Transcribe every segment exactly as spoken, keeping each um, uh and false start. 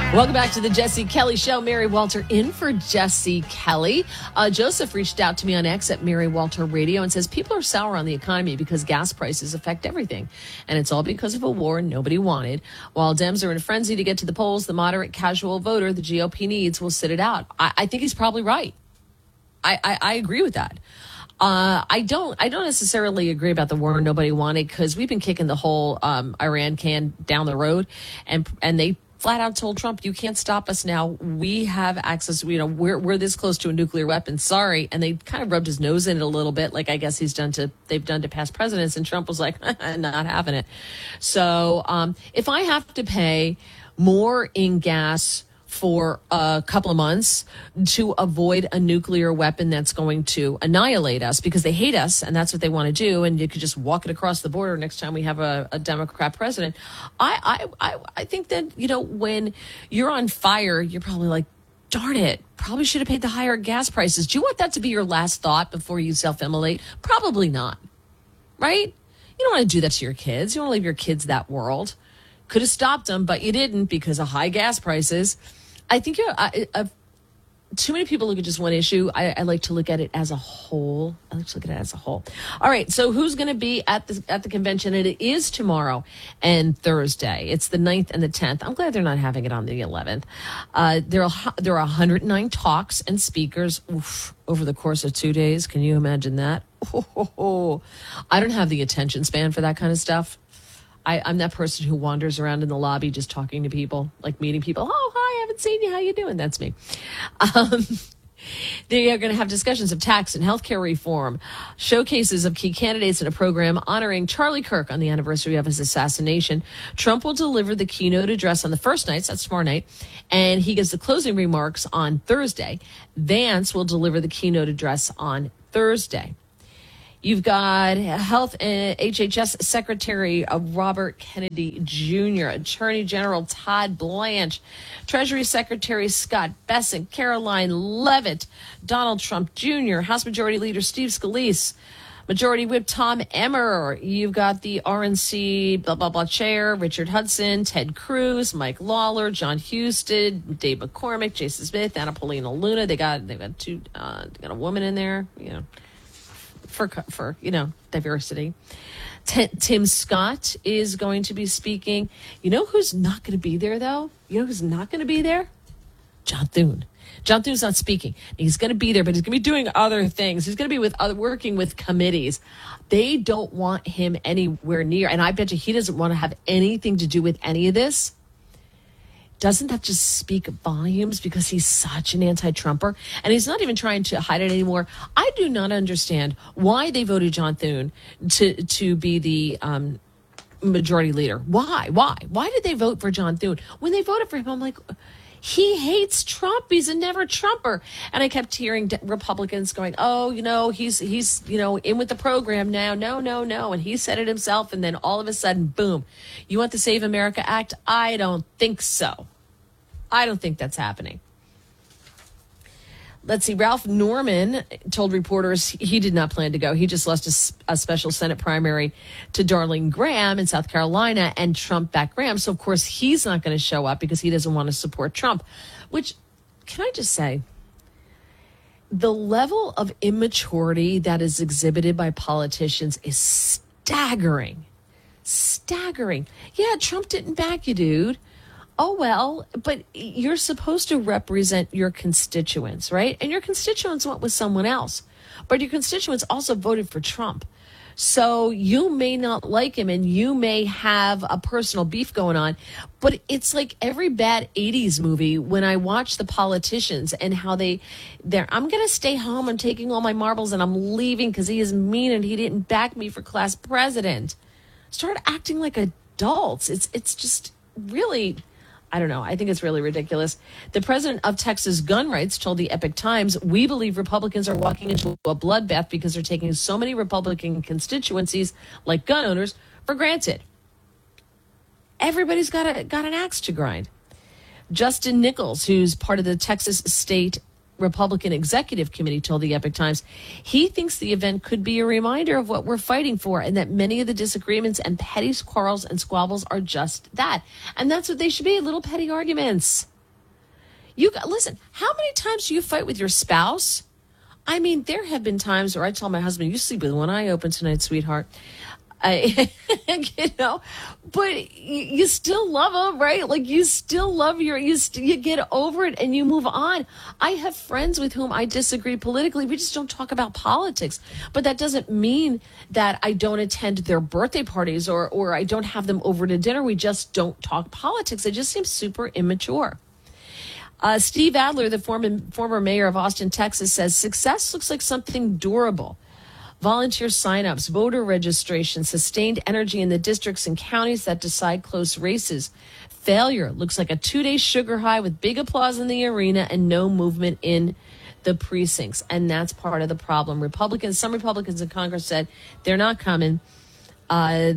Welcome back to the Jesse Kelly Show. Mary Walter in for Jesse Kelly. Uh, Joseph reached out to me on X at Mary Walter Radio and says, people are sour on the economy because gas prices affect everything. And it's all because of a war nobody wanted. While Dems are in a frenzy to get to the polls, the moderate casual voter the G O P needs will sit it out. I, I think he's probably right. I, I, I agree with that. Uh, I don't. I don't necessarily agree about the war nobody wanted because we've been kicking the whole um, Iran can down the road, and and they flat out told Trump, "You can't stop us now. We have access. You know, we're we're this close to a nuclear weapon. Sorry." And they kind of rubbed his nose in it a little bit, like I guess he's done to they've done to past presidents. And Trump was like, "Not having it." So um, if I have to pay more in gas for a couple of months to avoid a nuclear weapon that's going to annihilate us because they hate us and that's what they want to do, and you could just walk it across the border next time we have a, a Democrat president. I, I, I, I think that, you know, when you're on fire, you're probably like, darn it, probably should have paid the higher gas prices. Do you want that to be your last thought before you self-immolate? Probably not, right? You don't want to do that to your kids. You don't want to leave your kids that world. Could have stopped them, but you didn't because of high gas prices. I think you're, I, I, too many people look at just one issue. I, I like to look at it as a whole. I like to look at it as a whole. All right, so who's going to be at the at the convention? And it is tomorrow and Thursday. It's the ninth and the tenth. I'm glad they're not having it on the eleventh. Uh, there are there are one hundred nine talks and speakers oof, over the course of two days. Can you imagine that? Oh, oh, oh. I don't have the attention span for that kind of stuff. I, I'm that person who wanders around in the lobby just talking to people, like meeting people. Oh, hi, I haven't seen you. How you doing? That's me. Um, they are going to have discussions of tax and healthcare reform, showcases of key candidates in a program honoring Charlie Kirk on the anniversary of his assassination. Trump will deliver the keynote address on the first night, so that's tomorrow night, and he gives the closing remarks on Thursday. Vance will deliver the keynote address on Thursday. You've got Health and H H S Secretary Robert Kennedy Junior, Attorney General Todd Blanche, Treasury Secretary Scott Bessent, Caroline Leavitt, Donald Trump Junior, House Majority Leader Steve Scalise, Majority Whip Tom Emmer. You've got the R N C blah, blah, blah chair, Richard Hudson, Ted Cruz, Mike Lawler, John Husted, Dave McCormick, Jason Smith, Anna Paulina Luna. They got, they've got two, uh, they got a woman in there, you know. For, for you know, diversity. T- Tim Scott is going to be speaking. You know who's not going to be there, though? You know who's not going to be there? John Thune. John Thune's not speaking. He's going to be there, but he's going to be doing other things. He's going to be with other, working with committees. They don't want him anywhere near, and I bet you he doesn't want to have anything to do with any of this. Doesn't that just speak volumes because he's such an anti-Trumper? And he's not even trying to hide it anymore. I do not understand why they voted John Thune to, to be the um, majority leader. Why? Why? Why did they vote for John Thune? When they voted for him, I'm like, he hates Trump. He's a never Trumper. And I kept hearing Republicans going, oh, you know, he's, he's, you know, in with the program now. No, no, no. And he said it himself. And then all of a sudden, boom, you want the Save America Act? I don't think so. I don't think that's happening. Let's see. Ralph Norman told reporters he did not plan to go. He just lost a, a special Senate primary to Darlene Graham in South Carolina, and Trump backed Graham. So, of course, he's not going to show up because he doesn't want to support Trump, which, can I just say, the level of immaturity that is exhibited by politicians is staggering. Staggering. Yeah, Trump didn't back you, dude. Oh, well, but you're supposed to represent your constituents, right? And your constituents went with someone else. But your constituents also voted for Trump. So you may not like him and you may have a personal beef going on. But it's like every bad eighties movie when I watch the politicians and how they, they're, I'm going to stay home. I'm taking all my marbles and I'm leaving because he is mean and he didn't back me for class president. Start acting like adults. It's, it's just really... I don't know. I think it's really ridiculous. The president of Texas Gun Rights told the Epoch Times, we believe Republicans are walking into a bloodbath because they're taking so many Republican constituencies, like gun owners, for granted. Everybody's got a, got an axe to grind. Justin Nichols, who's part of the Texas State Republican Executive Committee, told the Epoch Times he thinks the event could be a reminder of what we're fighting for and that many of the disagreements and petty quarrels and squabbles are just that. And that's what they should be, little petty arguments. You got, listen, how many times do you fight with your spouse? I mean, there have been times where I tell my husband, you sleep with one eye open tonight, sweetheart. I, you know, but you, you still love him, right? Like you still love your, you, st- you get over it and you move on. I have friends with whom I disagree politically. We just don't talk about politics, but that doesn't mean that I don't attend their birthday parties or, or I don't have them over to dinner. We just don't talk politics. It just seems super immature. Uh, Steve Adler, the former, former mayor of Austin, Texas, says success looks like something durable. Volunteer signups, voter registration, sustained energy in the districts and counties that decide close races. Failure looks like a two-day sugar high with big applause in the arena and no movement in the precincts. And that's part of the problem. Republicans, some Republicans in Congress said they're not coming. Uh,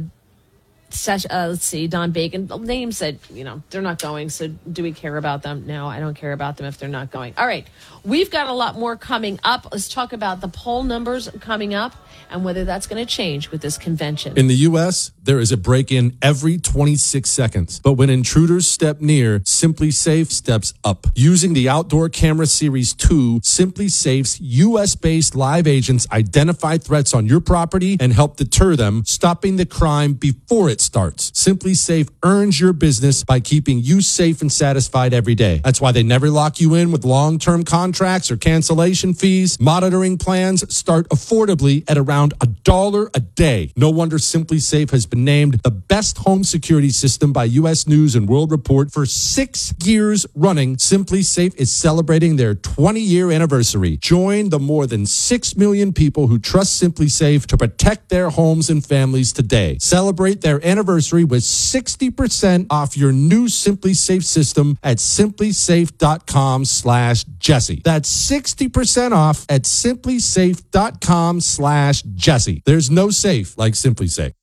Uh, let's see, Don Bacon, the name said, you know, they're not going. So do we care about them? No, I don't care about them if they're not going. All right. We've got a lot more coming up. Let's talk about the poll numbers coming up and whether that's going to change with this convention. In the U S, there is a break-in every twenty-six seconds. But when intruders step near, SimpliSafe steps up. Using the Outdoor Camera Series two, SimpliSafe's U S-based live agents identify threats on your property and help deter them, stopping the crime before it starts. SimpliSafe earns your business by keeping you safe and satisfied every day. That's why they never lock you in with long-term contracts or cancellation fees. Monitoring plans start affordably at around a dollar a day. No wonder SimpliSafe has been named the best home security system by U S News and World Report for six years running. SimpliSafe is celebrating their twenty-year anniversary. Join the more than six million people who trust SimpliSafe to protect their homes and families today. Celebrate their anniversary with sixty percent off your new SimpliSafe system at SimpliSafe.com slash Jesse. That's sixty percent off at SimpliSafe.com slash Jesse. There's no safe like SimpliSafe.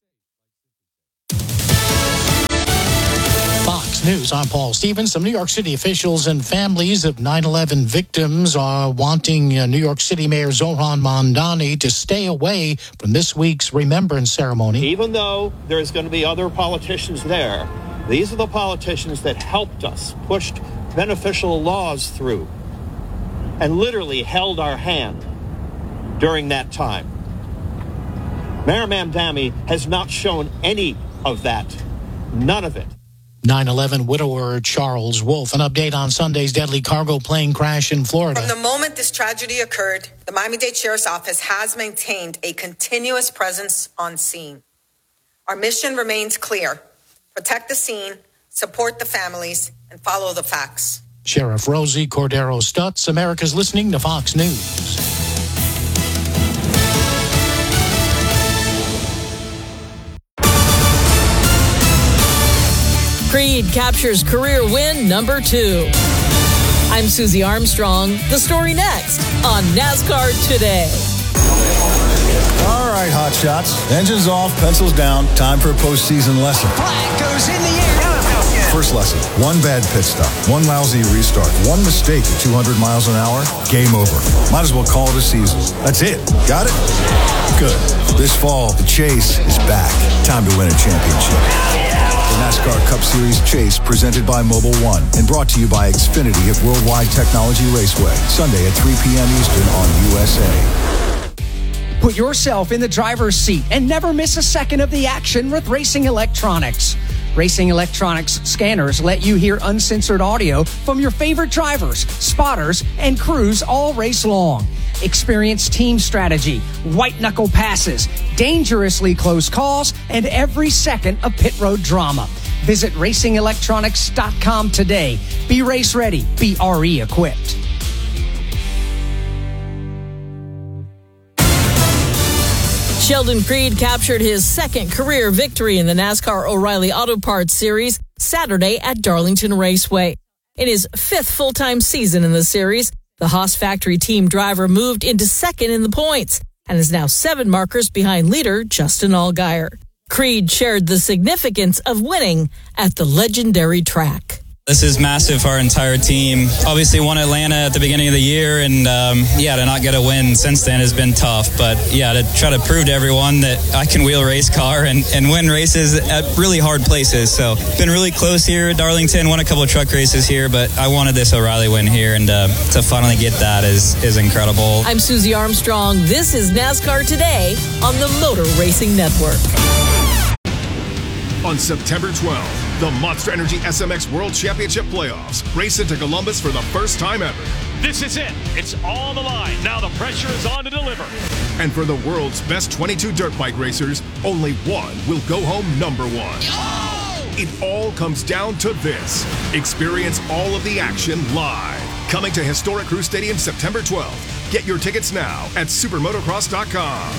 Fox News, I'm Paul Stevens. Some New York City officials and families of nine eleven victims are wanting uh, New York City Mayor Zohran Mamdani to stay away from this week's remembrance ceremony. Even though there's going to be other politicians there, these are the politicians that helped us, pushed beneficial laws through, and literally held our hand during that time. Mayor Mamdani has not shown any of that, none of it. nine eleven widower Charles Wolf. An update on Sunday's deadly cargo plane crash in Florida. From the moment this tragedy occurred, the Miami-Dade Sheriff's Office has maintained a continuous presence on scene. Our mission remains clear: protect the scene, support the families, and follow the facts. Sheriff Rosie Cordero Stutz, America's listening to Fox News. Creed captures career win number two. I'm Susie Armstrong. The story next on NASCAR Today. All right, hot shots. Engines off, pencils down. Time for a postseason lesson. Flag goes in the air. First lesson, one bad pit stop, one lousy restart, one mistake at two hundred miles an hour, game over. Might as well call it a season. That's it. Got it? Good. This fall, the Chase is back. Time to win a championship. The NASCAR Cup Series Chase, presented by Mobile One and brought to you by Xfinity at Worldwide Technology Raceway. Sunday at three p.m. Eastern on U S A. Put yourself in the driver's seat and never miss a second of the action with Racing Electronics. Racing Electronics scanners let you hear uncensored audio from your favorite drivers, spotters, and crews all race long. Experience team strategy, white-knuckle passes, dangerously close calls, and every second of pit road drama. Visit racing electronics dot com today. Be race ready. Be R E equipped. Sheldon Creed captured his second career victory in the NASCAR O'Reilly Auto Parts Series Saturday at Darlington Raceway. In his fifth full-time season in the series, the Haas factory team driver moved into second in the points and is now seven markers behind leader Justin Allgaier. Creed shared the significance of winning at the legendary track. This is massive for our entire team. Obviously won Atlanta at the beginning of the year, and um, yeah, to not get a win since then has been tough. But yeah, to try to prove to everyone that I can wheel a race car and, and win races at really hard places. So been really close here at Darlington, won a couple of truck races here, but I wanted this O'Reilly win here, and uh, to finally get that is, is incredible. I'm Susie Armstrong. This is NASCAR Today on the Motor Racing Network. On September twelfth, the Monster Energy S M X World Championship Playoffs race into Columbus for the first time ever. This is it. It's on the line. Now the pressure is on to deliver. And for the world's best twenty-two dirt bike racers, only one will go home number one. Oh! It all comes down to this. Experience all of the action live. Coming to historic Crew Stadium September twelfth. Get your tickets now at supermotocross dot com.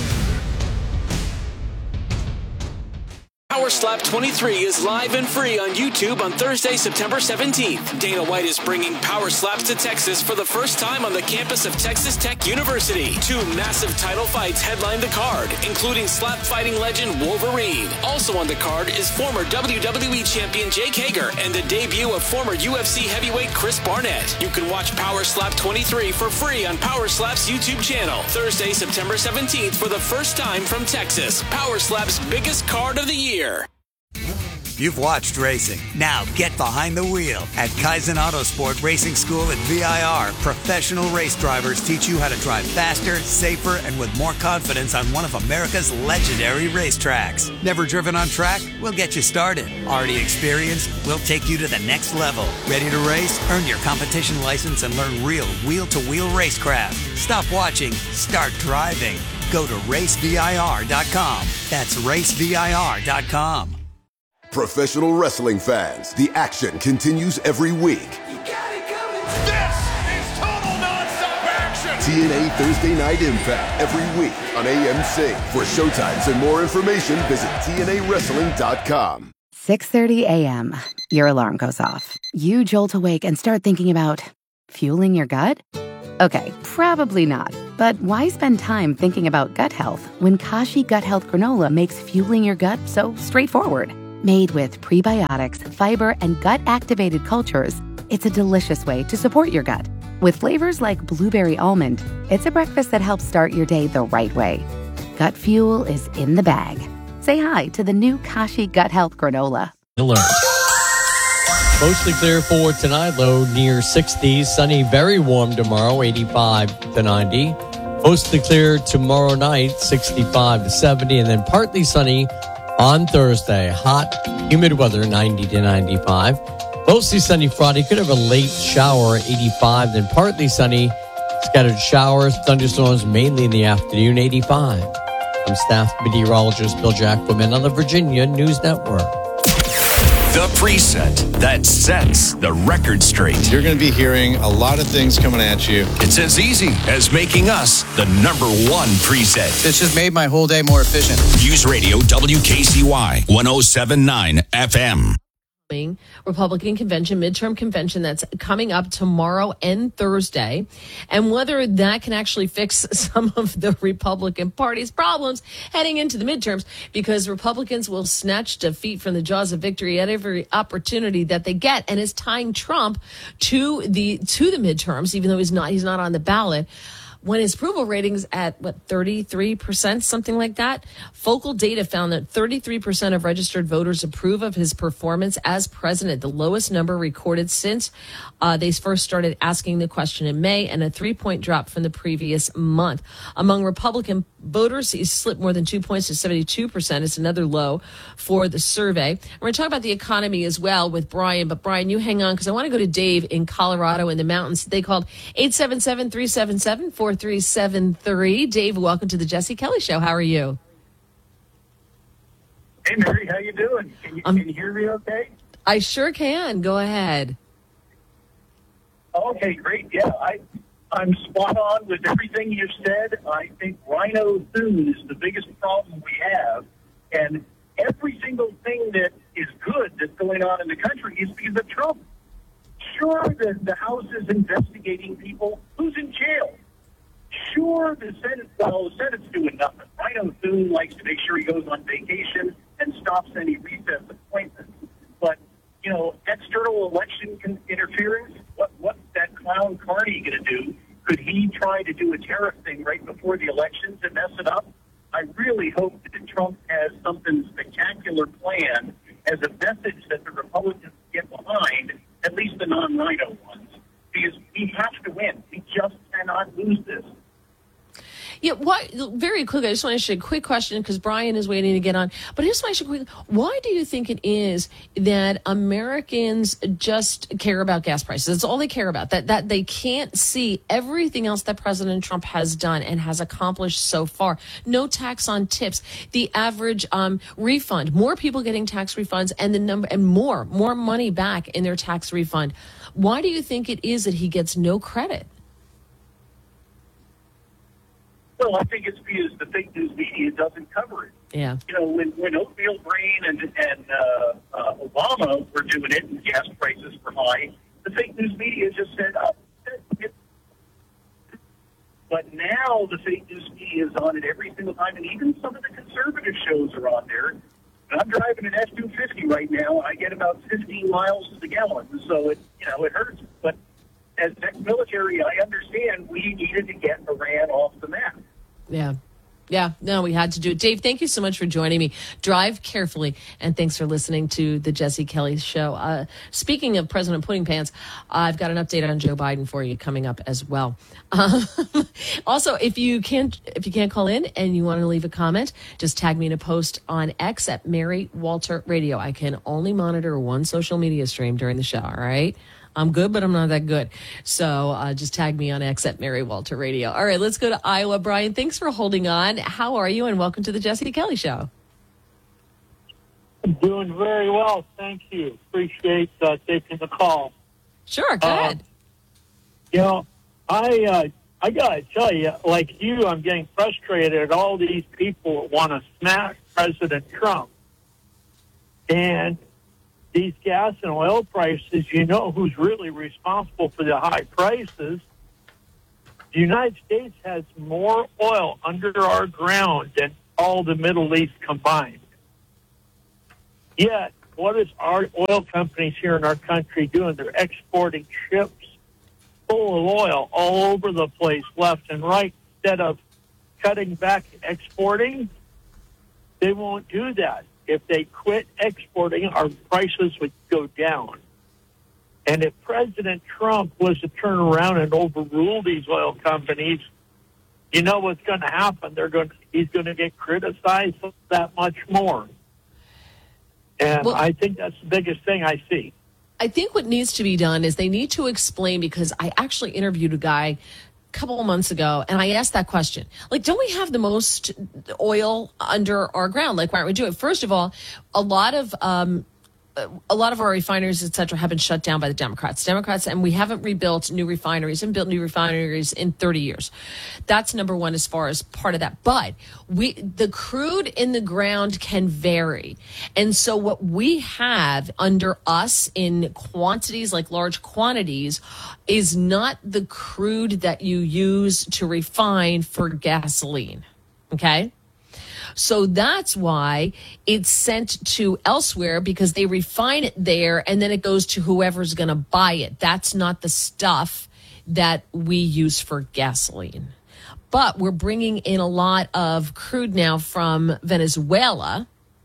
Power Slap twenty-three is live and free on YouTube on Thursday, September seventeenth. Dana White is bringing Power Slaps to Texas for the first time on the campus of Texas Tech University. Two massive title fights headline the card, including slap fighting legend Wolverine. Also on the card is former W W E champion Jake Hager and the debut of former U F C heavyweight Chris Barnett. You can watch Power Slap twenty-three for free on Power Slap's YouTube channel. Thursday, September seventeenth for the first time from Texas. Power Slap's biggest card of the year. You've watched racing. Now get behind the wheel. At Kaizen Autosport Racing School at V I R, professional race drivers teach you how to drive faster, safer, and with more confidence on one of America's legendary racetracks. Never driven on track? We'll get you started. Already experienced? We'll take you to the next level. Ready to race? Earn your competition license and learn real wheel-to-wheel racecraft. Stop watching. Start driving. Go to race V I R dot com. That's race V I R dot com. Professional wrestling fans, the action continues every week. You got it coming. This is total nonstop action. T N A Thursday Night Impact every week on A M C. For showtimes and more information, visit T N A wrestling dot com. six thirty a.m. Your alarm goes off. You jolt awake and start thinking about fueling your gut? Okay, probably not. But why spend time thinking about gut health when Kashi Gut Health Granola makes fueling your gut so straightforward? Made with prebiotics, fiber, and gut-activated cultures, it's a delicious way to support your gut. With flavors like blueberry almond, it's a breakfast that helps start your day the right way. Gut fuel is in the bag. Say hi to the new Kashi Gut Health Granola. Alert. Mostly clear for tonight, low near sixties. Sunny, very warm tomorrow, eighty-five to ninety. Mostly clear tomorrow night, sixty-five to seventy. And then partly sunny on Thursday. Hot, humid weather, ninety to ninety-five. Mostly sunny Friday. Could have a late shower, eighty-five. Then partly sunny, scattered showers, thunderstorms mainly in the afternoon, eighty-five. I'm staff meteorologist Bill Jackwoman on the Virginia News Network. The preset that sets the record straight. You're going to be hearing a lot of things coming at you. It's as easy as making us the number one preset. It's just made my whole day more efficient. News Radio W K C Y one oh seven point nine F M. Republican convention, midterm convention that's coming up tomorrow and Thursday, and whether that can actually fix some of the Republican Party's problems heading into the midterms, because Republicans will snatch defeat from the jaws of victory at every opportunity that they get, and is tying Trump to the to the midterms, even though he's not he's not on the ballot. When his approval ratings at, what, thirty-three percent, something like that. Focal data found that thirty-three percent of registered voters approve of his performance as president, the lowest number recorded since uh, they first started asking the question in May, and a three-point drop from the previous month. Among Republican voters, he's slipped more than two points to seventy-two percent. It's another low for the survey. We're going to talk about the economy as well with Brian, but Brian, you hang on, because I want to go to Dave in Colorado in the mountains. They called eight seven seven, three seven seven, four three seven three. Dave, welcome to the Jesse Kelly Show. How are you? Hey, Mary, how you doing? Can you, um, can you hear me okay? I sure can. Go ahead. Okay, great. Yeah, I, I'm spot on with everything you've said. I think Rhino Thune is the biggest problem we have, and every single thing that is good that's going on in the country is because of Trump. Sure, the, the House is investigating people. Who's in jail? Sure, the Senate, well, the Senate's doing nothing. Rhino Thune likes to make sure he goes on vacation and stops any recess appointments. But you know, external election con- interference? What what's that clown Carney going to do? Could he try to do a tariff thing right before the elections and mess it up? I really hope that Trump has something spectacular planned as a message that the Republicans get behind, at least the non-Rhino ones, because he has to win. He just cannot lose this. Yeah, why, very quickly, I just want to ask you a quick question because Brian is waiting to get on. But I just want to ask you quickly, why do you think it is that Americans just care about gas prices? That's all they care about, that, that they can't see everything else that President Trump has done and has accomplished so far. No tax on tips, the average um, refund, more people getting tax refunds and the number and more, more money back in their tax refund. Why do you think it is that he gets no credit? Well, I think it's because the fake news media doesn't cover it. Yeah. You know, when, when Oatmeal Brain and, and uh, uh, Obama were doing it and gas prices were high, the fake news media just said, oh, it. But now the fake news media is on it every single time, and even some of the conservative shows are on there. And I'm driving an F two fifty right now, and I get about fifteen miles to the gallon, so it, you know, it hurts. But as ex-military, I understand we needed to get Iran off the map. Yeah. Yeah, no, we had to do it. Dave, thank you so much for joining me. Drive carefully, and thanks for listening to the Jesse Kelly Show. Uh, speaking of President Pudding Pants, I've got an update on Joe Biden for you coming up as well. Um, also, if you can't if you can't call in and you want to leave a comment, just tag me in a post on X at Mary Walter Radio. I can only monitor one social media stream during the show, all right? I'm good, but I'm not that good. So uh, just tag me on X at Mary Walter Radio. All right, let's go to Iowa. Brian, thanks for holding on. How are you? And welcome to the Jesse Kelly Show. I'm doing very well. Thank you. Appreciate uh, taking the call. Sure, go uh, ahead. You know, I, uh, I got to tell you, like you, I'm getting frustrated at all these people that want to smack President Trump. And these gas and oil prices, you know who's really responsible for the high prices? The United States has more oil under our ground than all the Middle East combined. Yet, what is our oil companies here in our country doing? They're exporting ships full of oil all over the place, left and right. Instead of cutting back exporting, they won't do that. If they quit exporting, our prices would go down. And if President Trump was to turn around and overrule these oil companies, you know what's going to happen. They're going. He's going to get criticized that much more. And well, I think that's the biggest thing I see. I think what needs to be done is they need to explain, because I actually interviewed a guy couple of months ago, and I asked that question. Like, don't we have the most oil under our ground? Like, why aren't we doing it? First of all, a lot of um, a lot of our refineries, et cetera, have been shut down by the Democrats. Democrats, and we haven't rebuilt new refineries and built new refineries in thirty years. That's number one as far as part of that. But we, the crude in the ground can vary. And so what we have under us in quantities, like large quantities, is not the crude that you use to refine for gasoline. Okay? So that's why it's sent to elsewhere, because they refine it there and then it goes to whoever's going to buy it. That's not the stuff that we use for gasoline. But we're bringing in a lot of crude now from Venezuela.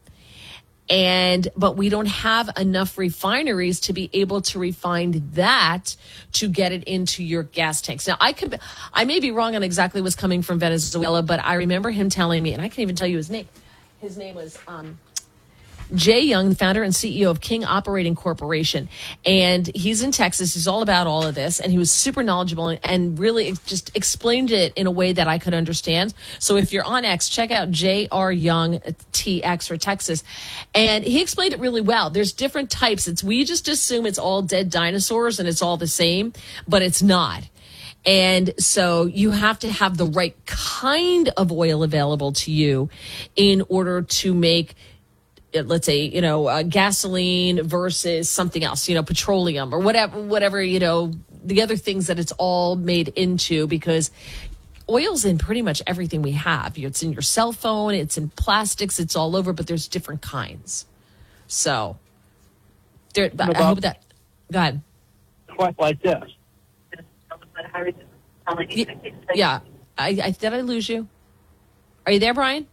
And but we don't have enough refineries to be able to refine that to get it into your gas tanks. Now, I could, I may be wrong on exactly what's coming from Venezuela, but I remember him telling me, and I can't even tell you his name. His name was um, Jay Young, the founder and C E O of King Operating Corporation. And he's in Texas. He's all about all of this. And he was super knowledgeable and, and really just explained it in a way that I could understand. So if you're on X, check out J R Young T X for Texas. And he explained it really well. There's different types. It's, we just assume it's all dead dinosaurs and it's all the same, but it's not. And so you have to have the right kind of oil available to you in order to make, let's say, you know, uh, gasoline versus something else, you know, petroleum or whatever, whatever, you know, the other things that it's all made into, because oil's in pretty much everything we have. It's in your cell phone, it's in plastics, it's all over, but there's different kinds. So There, I hope that. Go ahead. Quite like this. Yeah. I, I did I lose you? Are you there, Brian?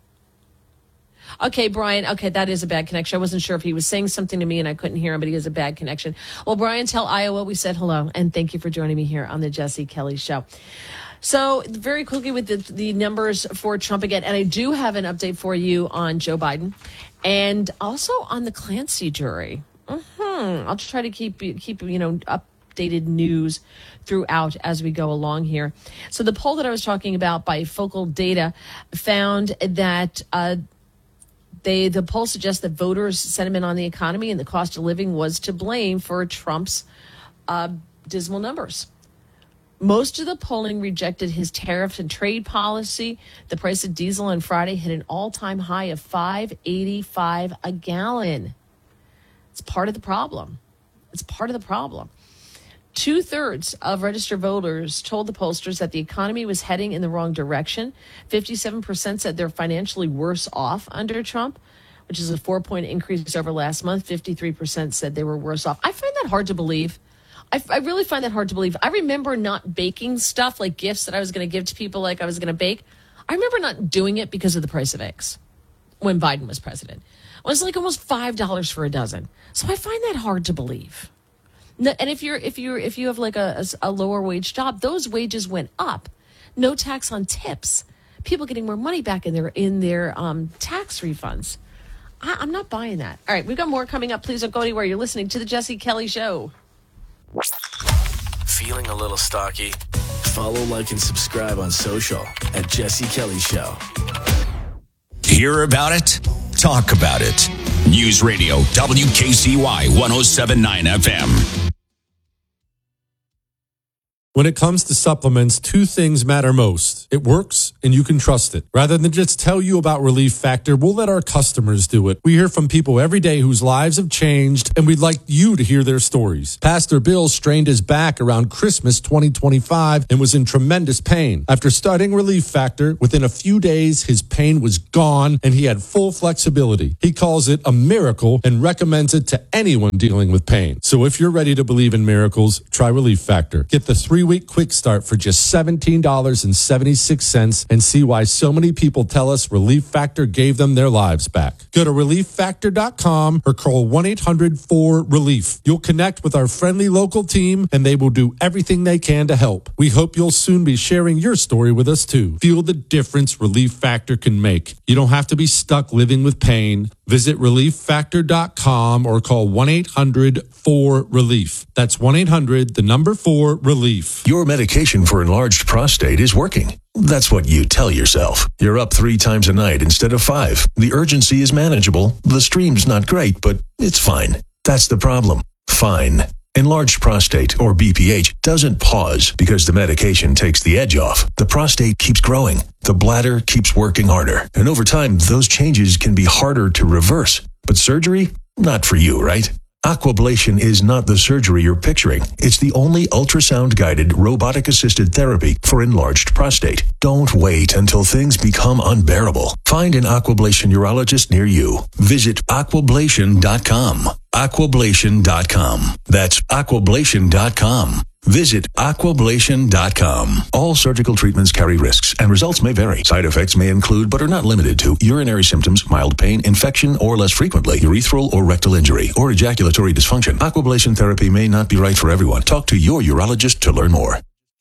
Okay, Brian. Okay, that is a bad connection. I wasn't sure if he was saying something to me and I couldn't hear him, but he has a bad connection. Well, Brian, tell Iowa we said hello and thank you for joining me here on the Jesse Kelly Show. So very quickly with the, the numbers for Trump again, and I do have an update for you on Joe Biden and also on the Clancy jury. Mm-hmm. I'll try to keep keep you know updated news throughout as we go along here. So the poll that I was talking about by Focal Data found that uh, they the poll suggests that voters' sentiment on the economy and the cost of living was to blame for Trump's uh, dismal numbers. Most of the polling rejected his tariff and trade policy. The price of diesel on Friday hit an all-time high of five eighty-five a gallon. It's part of the problem. It's part of the problem. Two-thirds of registered voters told the pollsters that the economy was heading in the wrong direction. fifty-seven percent said they're financially worse off under Trump, which is a four-point increase over last month. fifty-three percent said they were worse off. I find that hard to believe. I, I really find that hard to believe. I remember not baking stuff like gifts that I was going to give to people like I was going to bake. I remember not doing it because of the price of eggs when Biden was president. It was like almost five dollars for a dozen. So I find that hard to believe. No, and if you're if you're if you have like a, a, a lower wage job, those wages went up. No tax on tips. People getting more money back in their in their um, tax refunds. I, I'm not buying that. All right, we've got more coming up. Please don't go anywhere. You're listening to the Jesse Kelly Show. Feeling a little stocky? Follow, like, and subscribe on social at Jesse Kelly Show. Hear about it? Talk about it. News Radio W K C Y one oh seven point nine F M. When it comes to supplements, two things matter most. It works, and you can trust it. Rather than just tell you about Relief Factor, we'll let our customers do it. We hear from people every day whose lives have changed, and we'd like you to hear their stories. Pastor Bill strained his back around Christmas twenty twenty-five and was in tremendous pain. After starting Relief Factor, within a few days, his pain was gone, and he had full flexibility. He calls it a miracle and recommends it to anyone dealing with pain. So if you're ready to believe in miracles, try Relief Factor. Get the three Three-week quick start for just seventeen dollars and seventy-six cents and see why so many people tell us Relief Factor gave them their lives back. Go to relief factor dot com or call one eight hundred four relief. You'll connect with our friendly local team and they will do everything they can to help. We hope you'll soon be sharing your story with us too. Feel the difference Relief Factor can make. You don't have to be stuck living with pain. Visit relief factor dot com or call one eight hundred four relief. That's one eight hundred, the number four, relief. Your medication for enlarged prostate is working. That's what you tell yourself. You're up three times a night instead of five. The urgency is manageable. The stream's not great, but it's fine. That's the problem. Fine. Enlarged prostate, or B P H, doesn't pause because the medication takes the edge off. The prostate keeps growing. The bladder keeps working harder. And over time, those changes can be harder to reverse. But surgery? Not for you, right? Aquablation is not the surgery you're picturing. It's the only ultrasound-guided, robotic-assisted therapy for enlarged prostate. Don't wait until things become unbearable. Find an Aquablation urologist near you. Visit aquablation dot com. aquablation dot com. That's aquablation dot com. Visit aquablation dot com. All surgical treatments carry risks, and results may vary. Side effects may include, but are not limited to, urinary symptoms, mild pain, infection, or less frequently, urethral or rectal injury, or ejaculatory dysfunction. Aquablation therapy may not be right for everyone. Talk to your urologist to learn more.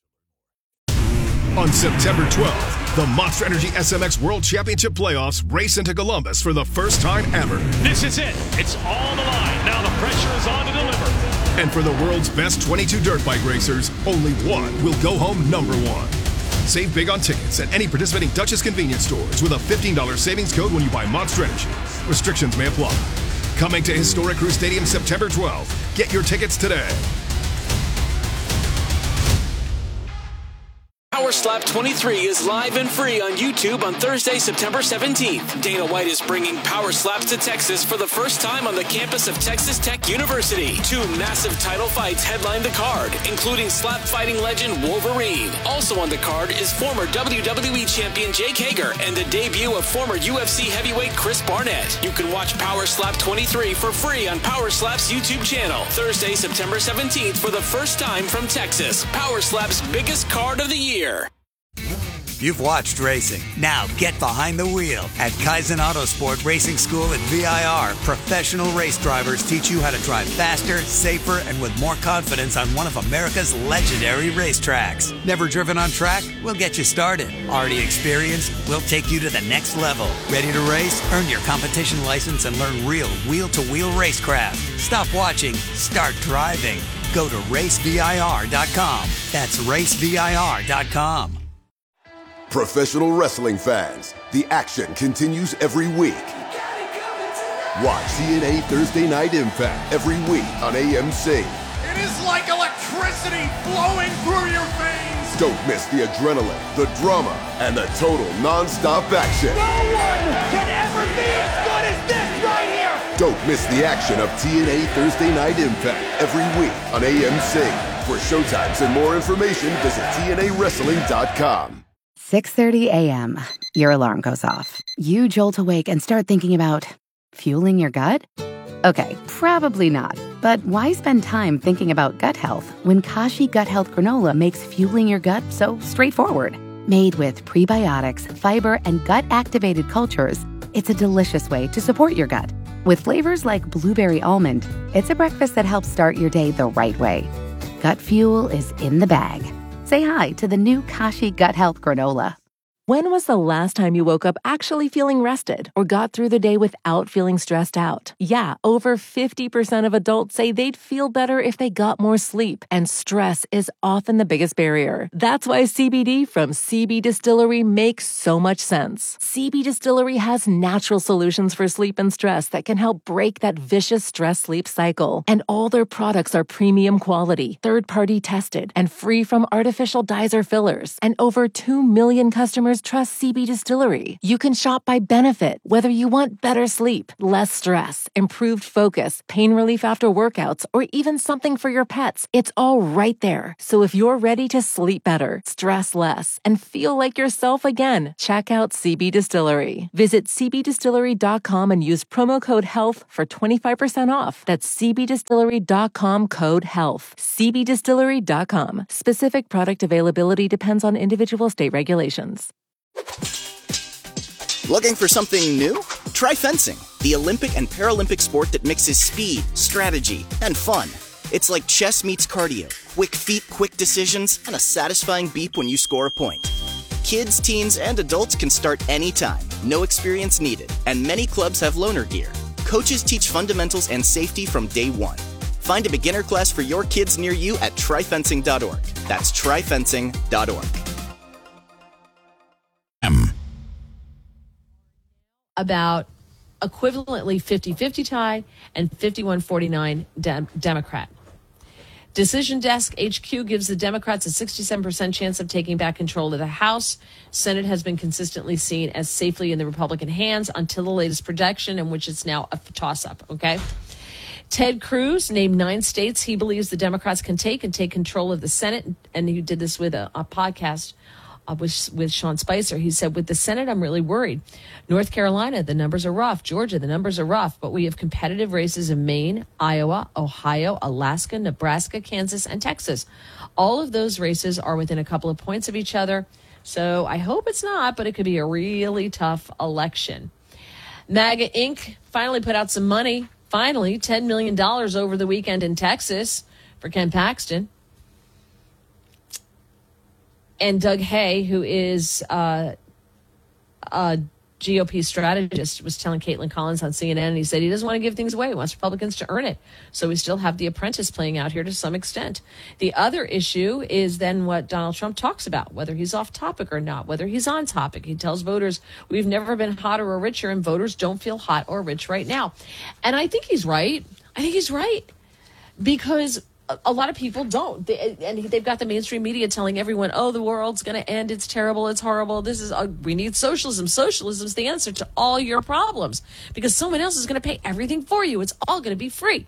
On September twelfth, the Monster Energy S M X World Championship Playoffs race into Columbus for the first time ever. This is it. It's all on the line. Now the pressure is on to deliver. And for the world's best twenty-two dirt bike racers, only one will go home number one. Save big on tickets at any participating Duchess convenience stores with a fifteen dollars savings code when you buy Monster Energy. Restrictions may apply. Coming to Historic Crew Stadium September twelfth. Get your tickets today. Power Slap twenty-three is live and free on YouTube on Thursday, September seventeenth. Dana White is bringing Power Slaps to Texas for the first time on the campus of Texas Tech University. Two massive title fights headline the card, including slap fighting legend Wolverine. Also on the card is former W W E champion Jake Hager and the debut of former U F C heavyweight Chris Barnett. You can watch Power Slap twenty-three for free on Power Slap's YouTube channel. Thursday, September seventeenth for the first time from Texas. Power Slap's biggest card of the year. You've watched racing. Now get behind the wheel. At Kaizen Autosport Racing School at V I R, professional race drivers teach you how to drive faster, safer, and with more confidence on one of America's legendary racetracks. Never driven on track? We'll get you started. Already experienced? We'll take you to the next level. Ready to race? Earn your competition license and learn real wheel-to-wheel racecraft. Stop watching. Start driving. Go to race V I R dot com. That's race V I R dot com. Professional wrestling fans, the action continues every week. Watch T N A Thursday Night Impact every week on A M C. It is like electricity flowing through your veins. Don't miss the adrenaline, the drama, and the total non-stop action. No one can ever be as good as this right here. Don't miss the action of T N A Thursday Night Impact every week on A M C. For showtimes and more information, visit T N A wrestling dot com. six thirty a.m. Your alarm goes off. You jolt awake and start thinking about fueling your gut? Okay, probably not. But why spend time thinking about gut health when Kashi Gut Health Granola makes fueling your gut so straightforward? Made with prebiotics, fiber, and gut-activated cultures, it's a delicious way to support your gut. With flavors like blueberry almond, it's a breakfast that helps start your day the right way. Gut fuel is in the bag. Say hi to the new Kashi Gut Health Granola. When was the last time you woke up actually feeling rested or got through the day without feeling stressed out? Yeah, over fifty percent of adults say they'd feel better if they got more sleep, and stress is often the biggest barrier. That's why C B D from C B Distillery makes so much sense. C B Distillery has natural solutions for sleep and stress that can help break that vicious stress-sleep cycle. And all their products are premium quality, third-party tested, and free from artificial dyes or fillers. And over two million customers trust C B Distillery. You can shop by benefit, whether you want better sleep, less stress, improved focus, pain relief after workouts, or even something for your pets. It's all right there. So if you're ready to sleep better, stress less, and feel like yourself again, check out C B Distillery. Visit C B distillery dot com and use promo code HEALTH for twenty-five percent off. That's C B distillery dot com code HEALTH. C B distillery dot com. Specific product availability depends on individual state regulations. Looking for something new? Try fencing, the Olympic and Paralympic sport that mixes speed, strategy, and fun. It's like chess meets cardio, quick feet, quick decisions, and a satisfying beep when you score a point. Kids, teens, and adults can start anytime, no experience needed, and many clubs have loaner gear. Coaches teach fundamentals and safety from day one. Find a beginner class for your kids near you at try fencing dot org. That's try fencing dot org. About equivalently fifty-fifty tie and fifty-one forty-nine de- Democrat. Decision Desk H Q gives the Democrats a sixty-seven percent chance of taking back control of the House. Senate has been consistently seen as safely in the Republican hands until the latest projection, in which it's now a toss-up, okay? Ted Cruz named nine states he believes the Democrats can take and take control of the Senate, and he did this with a, a podcast Uh, with, with Sean Spicer. He said, with the Senate, I'm really worried. North Carolina, the numbers are rough. Georgia, the numbers are rough. But we have competitive races in Maine, Iowa, Ohio, Alaska, Nebraska, Kansas, and Texas. All of those races are within a couple of points of each other. So I hope it's not, but it could be a really tough election. MAGA Incorporated finally put out some money. Finally, ten million dollars over the weekend in Texas for Ken Paxton. And Doug Hay, who is uh, a G O P strategist, was telling Caitlin Collins on C N N, and he said he doesn't want to give things away. He wants Republicans to earn it. So we still have The Apprentice playing out here to some extent. The other issue is then what Donald Trump talks about, whether he's off topic or not, whether he's on topic. He tells voters, we've never been hotter or richer, and voters don't feel hot or rich right now. And I think he's right. I think he's right. Because a, a lot of people don't. They, and they've got the mainstream media telling everyone, oh, the world's going to end. It's terrible. It's horrible. This is, uh, we need socialism. Socialism is the answer to all your problems because someone else is going to pay everything for you. It's all going to be free.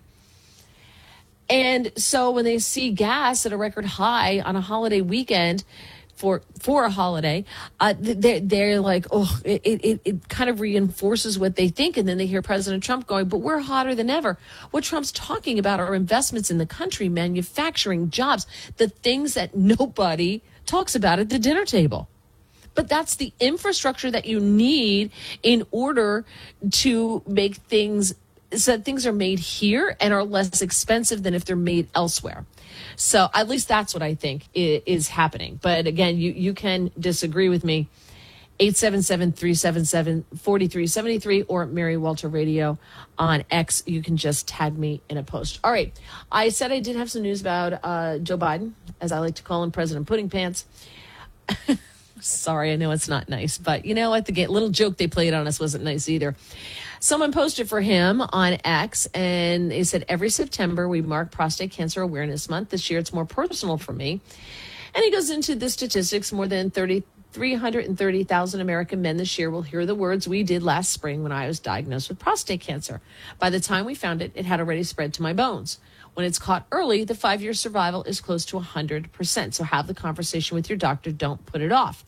And so when they see gas at a record high on a holiday weekend, for for a holiday, uh, they're, they're like, oh, it, it, it kind of reinforces what they think. And then they hear President Trump going, but we're hotter than ever. What Trump's talking about are investments in the country, manufacturing, jobs, the things that nobody talks about at the dinner table. But that's the infrastructure that you need in order to make things so that things are made here and are less expensive than if they're made elsewhere. So at least that's what I think is happening. But again, you, you can disagree with me. eight seven seven, three seven seven, four three seven three or Mary Walter Radio on X. You can just tag me in a post. All right. I said I did have some news about uh, Joe Biden, as I like to call him, President Pudding Pants. Sorry, I know it's not nice, but you know what? The little joke they played on us wasn't nice either. Someone posted for him on X, and they said, every September we mark Prostate Cancer Awareness Month. This year it's more personal for me. And he goes into the statistics. More than three hundred thirty thousand American men this year will hear the words we did last spring when I was diagnosed with prostate cancer. By the time we found it, it had already spread to my bones. When it's caught early, the five-year survival is close to one hundred percent. So have the conversation with your doctor. Don't put it off.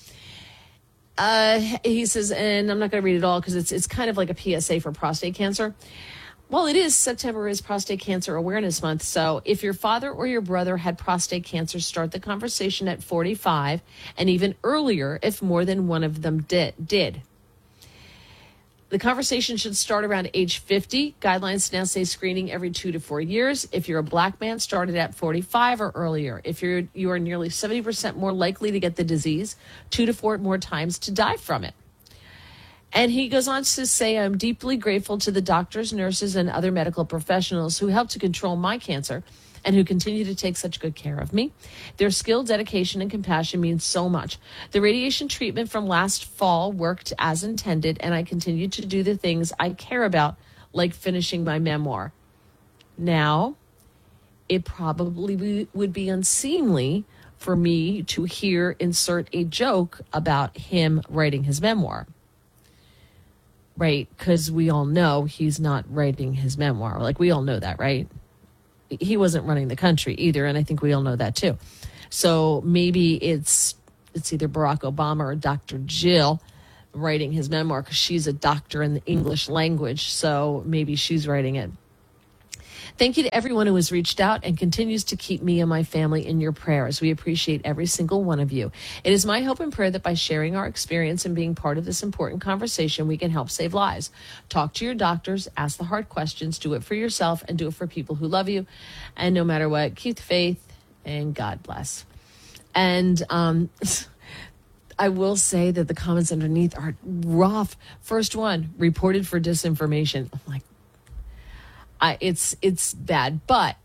Uh, he says, and I'm not going to read it all because it's it's kind of like a P S A for prostate cancer. Well, it is. September is Prostate Cancer Awareness Month. So if your father or your brother had prostate cancer, start the conversation at forty-five and even earlier if more than one of them did. did. The conversation should start around age fifty. Guidelines now say screening every two to four years. If you're a black man, start it at forty-five or earlier. If you're you are nearly seventy percent more likely to get the disease, two to four more times to die from it. And he goes on to say, I'm deeply grateful to the doctors, nurses, and other medical professionals who helped to control my cancer and who continue to take such good care of me. Their skill, dedication, and compassion means so much. The radiation treatment from last fall worked as intended, and I continue to do the things I care about, like finishing my memoir. Now, it probably would be unseemly for me to here insert a joke about him writing his memoir. Right? Because we all know he's not writing his memoir. Like, we all know that, right? He wasn't running the country either, and I think we all know that too. So maybe it's it's either Barack Obama or Doctor Jill writing his memoir because she's a doctor in the English language, so maybe she's writing it. Thank you to everyone who has reached out and continues to keep me and my family in your prayers. We appreciate every single one of you. It is my hope and prayer that by sharing our experience and being part of this important conversation, we can help save lives. Talk to your doctors, ask the hard questions, do it for yourself, and do it for people who love you. And no matter what, keep the faith and God bless. And um, I will say that the comments underneath are rough. First one, reported for disinformation. I'm like, I, it's it's bad, but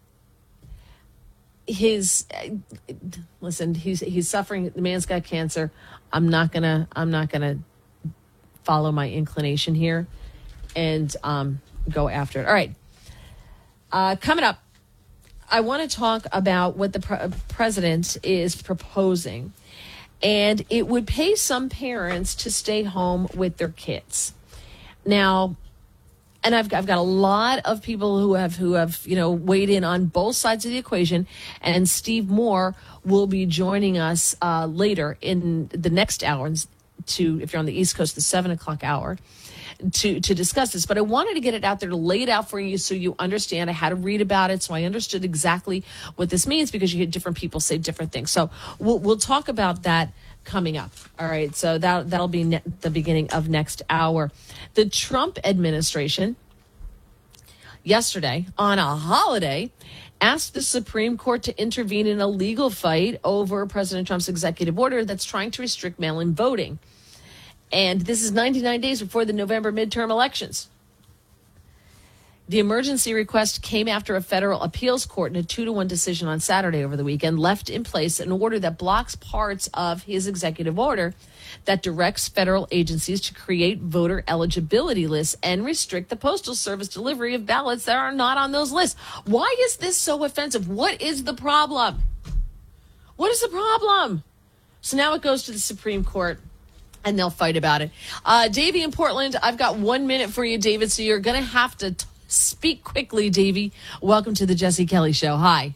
his uh, listen, he's he's suffering. The man's got cancer. I'm not gonna I'm not gonna follow my inclination here and um, go after it. All right, uh, coming up, I want to talk about what the pre- president is proposing, and it would pay some parents to stay home with their kids. Now. And I've, I've got a lot of people who have, who have, you know, weighed in on both sides of the equation. And Steve Moore will be joining us uh, later in the next hour to, if you're on the East Coast, the seven o'clock hour to, to discuss this. But I wanted to get it out there to lay it out for you so you understand. I had to read about it, so I understood exactly what this means because you hear different people say different things. So we'll, we'll talk about that coming up. All right. So that, that'll be ne- the beginning of next hour. The Trump administration yesterday on a holiday asked the Supreme Court to intervene in a legal fight over President Trump's executive order that's trying to restrict mail-in voting. And this is ninety-nine days before the November midterm elections. The emergency request came after a federal appeals court in a two to one decision on Saturday over the weekend left in place an order that blocks parts of his executive order that directs federal agencies to create voter eligibility lists and restrict the Postal Service delivery of ballots that are not on those lists. Why is this so offensive? What is the problem? What is the problem? So now it goes to the Supreme Court, and they'll fight about it. Uh, Davey in Portland, I've got one minute for you, David, so you're going to have to t- speak quickly, Davey. Welcome to the Jesse Kelly Show. Hi.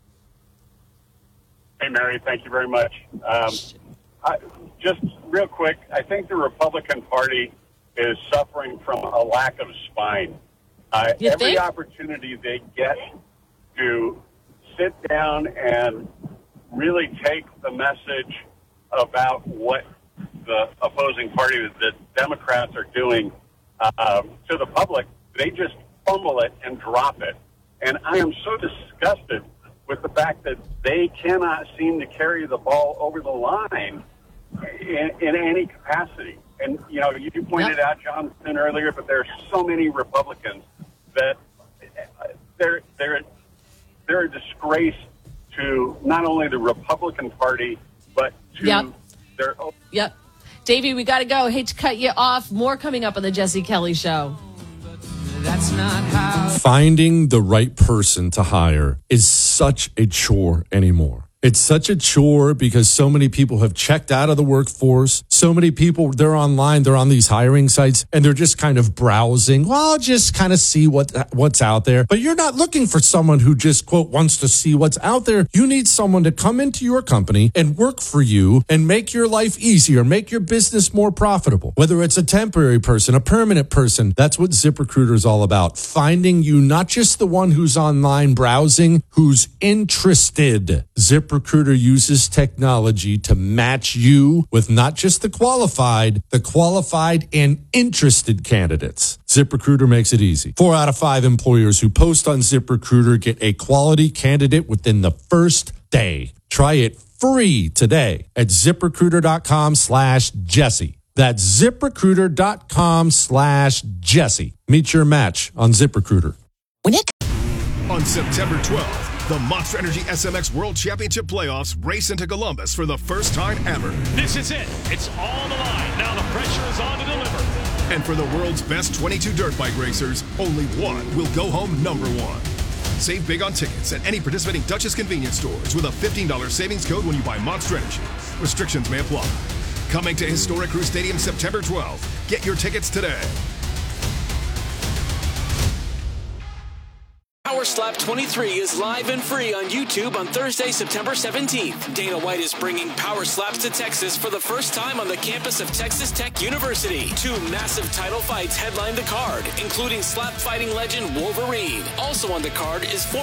Hey, Mary. Thank you very much. Um, I, just real quick, I think the Republican Party is suffering from a lack of spine. Uh, You every think? opportunity they get to sit down and really take the message about what the opposing party, the Democrats, are doing uh, to the public, they just fumble it and drop it. And I am so disgusted with the fact that they cannot seem to carry the ball over the line in, in any capacity. And, you know, you pointed out Johnson earlier, but there are so many Republicans that they're, they're, they're a disgrace to not only the Republican Party, but to Yep. their... Yep. Davey, we got to go. Hate to cut you off. More coming up on the Jesse Kelly Show. That's not how. Finding the right person to hire is such a chore anymore. It's such a chore because so many people have checked out of the workforce. So many people, they're online, they're on these hiring sites, and they're just kind of browsing. Well, just kind of see what what's out there. But you're not looking for someone who just, quote, wants to see what's out there. You need someone to come into your company and work for you and make your life easier, make your business more profitable. Whether it's a temporary person, a permanent person, that's what ZipRecruiter is all about. Finding you not just the one who's online browsing, who's interested. ZipRecruiter uses technology to match you with not just the qualified, the qualified and interested candidates. ZipRecruiter makes it easy. Four out of five employers who post on ZipRecruiter get a quality candidate within the first day. Try it free today at ZipRecruiter.com slash Jesse. That's ZipRecruiter.com slash Jesse. Meet your match on ZipRecruiter. On September twelfth, the Monster Energy S M X World Championship Playoffs race into Columbus for the first time ever. This is it. It's on the line. Now the pressure is on to deliver. And for the world's best twenty-two dirt bike racers, only one will go home number one. Save big on tickets at any participating Duchess convenience stores with a fifteen dollars savings code when you buy Monster Energy. Restrictions may apply. Coming to historic Crew Stadium September twelfth. Get your tickets today. Power Slap twenty-three is live and free on YouTube on Thursday, September seventeenth. Dana White is bringing Power Slaps to Texas for the first time on the campus of Texas Tech University. Two massive title fights headline the card, including slap fighting legend Wolverine. Also on the card is former